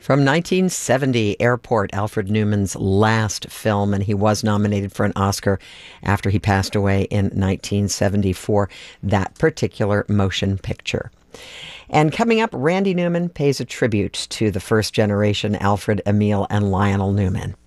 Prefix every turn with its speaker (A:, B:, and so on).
A: From 1970, Airport, Alfred Newman's last film, and he was nominated for an Oscar after he passed away in 1970 for that particular motion picture. And coming up, Randy Newman pays a tribute to the first generation Alfred, Emil, and Lionel Newman.